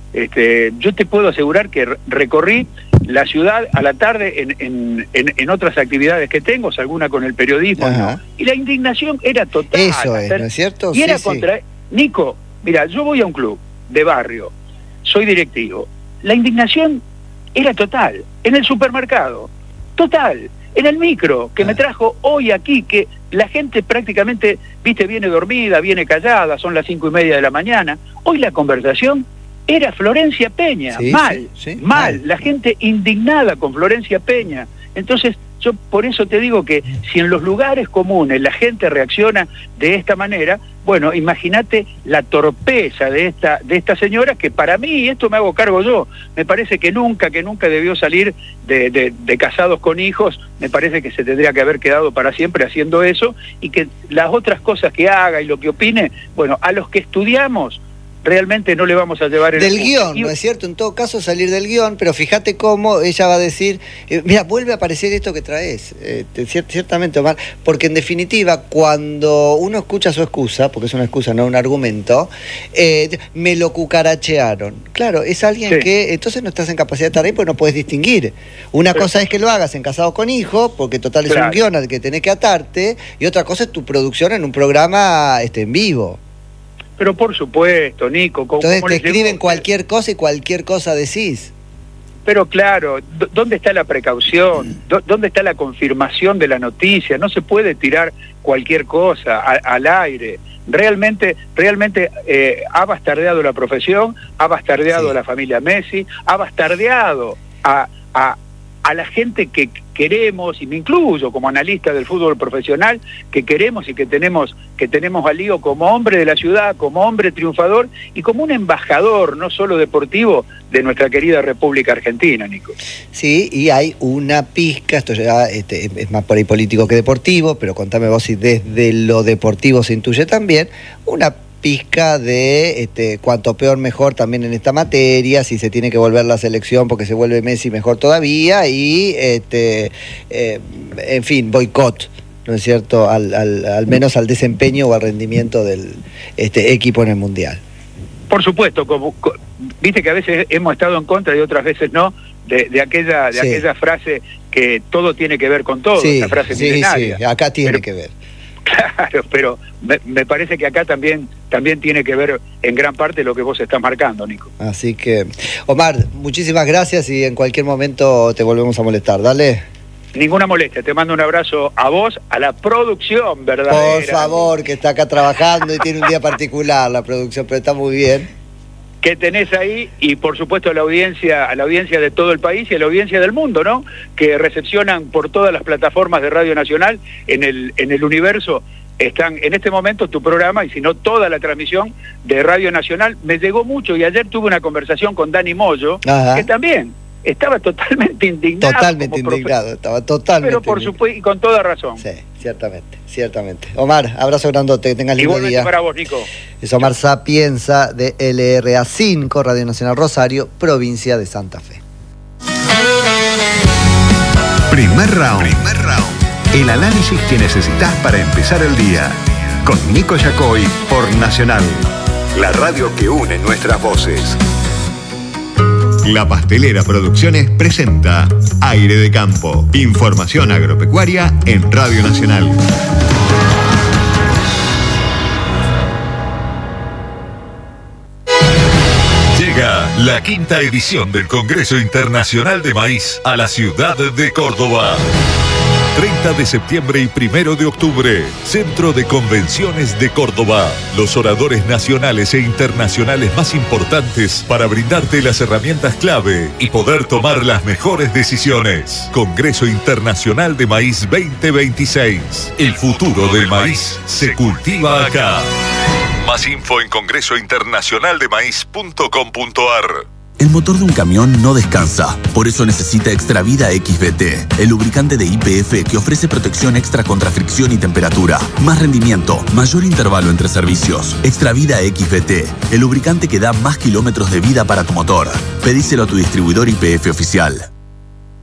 yo te puedo asegurar que recorrí la ciudad a la tarde en otras actividades que tengo, alguna con el periodismo, ¿no? Y la indignación era total. Eso es, ¿no es cierto? Y era contra... Nico, mira, yo voy a un club de barrio, soy directivo, la indignación era total, en el supermercado, total, en el micro, que me trajo hoy aquí, que la gente prácticamente, viste, viene dormida, viene callada, son las 5:30 de la mañana, hoy la conversación era Florencia Peña, mal, la gente indignada con Florencia Peña. Entonces, yo por eso te digo que si en los lugares comunes la gente reacciona de esta manera, bueno, imagínate la torpeza de esta señora, que para mí, esto me hago cargo yo, me parece que nunca debió salir de casados con hijos, me parece que se tendría que haber quedado para siempre haciendo eso, y que las otras cosas que haga y lo que opine, bueno, a los que estudiamos, realmente no le vamos a llevar el... Del guión, ¿no es cierto? En todo caso salir del guión, pero fíjate cómo ella va a decir, mira, vuelve a aparecer esto que traes, ciertamente, Omar, porque en definitiva, cuando uno escucha su excusa, porque es una excusa, no un argumento, me lo cucarachearon. Claro, es alguien que, entonces no estás en capacidad de estar ahí porque no puedes distinguir. Una cosa es que lo hagas en Casados con Hijos, porque total es un guión al que tenés que atarte, y otra cosa es tu producción en un programa en vivo. Pero por supuesto, Nico... Entonces te escriben cualquier cosa y cualquier cosa decís. Pero claro, ¿dónde está la precaución? ¿Dónde está la confirmación de la noticia? No se puede tirar cualquier cosa al aire. Realmente ha bastardeado la profesión, ha bastardeado a la familia Messi, ha bastardeado a la gente que queremos, y me incluyo como analista del fútbol profesional, que queremos y que tenemos a Lío como hombre de la ciudad, como hombre triunfador y como un embajador, no solo deportivo, de nuestra querida República Argentina, Nico. Sí, y hay una pizca, esto ya es más por ahí político que deportivo, pero contame vos si desde lo deportivo se intuye también, una pizca de cuanto peor mejor también en esta materia, si se tiene que volver la selección porque se vuelve Messi mejor todavía, y en fin, boicot, ¿no es cierto?, al menos al desempeño o al rendimiento del equipo en el Mundial. Por supuesto, viste que a veces hemos estado en contra y otras veces no, de aquella frase que todo tiene que ver con todo, esa frase milenaria. Sí, acá tiene que ver. Claro, pero me parece que acá también tiene que ver en gran parte lo que vos estás marcando, Nico. Así que, Omar, muchísimas gracias y en cualquier momento te volvemos a molestar, dale. Ninguna molestia, te mando un abrazo a vos, a la producción, ¿verdad? Por favor, que está acá trabajando y tiene un día particular la producción, pero está muy bien. Que tenés ahí, y por supuesto a la audiencia de todo el país y a la audiencia del mundo, ¿no? Que recepcionan por todas las plataformas de Radio Nacional en el universo. Están en este momento tu programa, y si no toda la transmisión de Radio Nacional. Me llegó mucho, y ayer tuve una conversación con Dani Moyo, que también estaba totalmente indignado. Estaba totalmente. Pero por supuesto, y con toda razón. Sí, ciertamente. Omar, abrazo grandote, que tengas lindo día. Igualmente para vos, Nico. Es Omar Sapienza de LRA 5, Radio Nacional Rosario, provincia de Santa Fe. Primer round. El análisis que necesitas para empezar el día. Con Nico Yacoy por Nacional. La radio que une nuestras voces. La Pastelera Producciones presenta Aire de Campo. Información agropecuaria en Radio Nacional. Llega la 5ª edición del Congreso Internacional de Maíz a la ciudad de Córdoba. 30 de septiembre y 1 de octubre, Centro de Convenciones de Córdoba. Los oradores nacionales e internacionales más importantes para brindarte las herramientas clave y poder tomar las mejores decisiones. Congreso Internacional de Maíz 2026. El futuro del maíz se cultiva acá. Más info en congresointernacionaldemaíz.com.ar. El motor de un camión no descansa, por eso necesita Extravida XBT, el lubricante de YPF que ofrece protección extra contra fricción y temperatura, más rendimiento, mayor intervalo entre servicios. Extravida XBT, el lubricante que da más kilómetros de vida para tu motor. Pedíselo a tu distribuidor YPF oficial.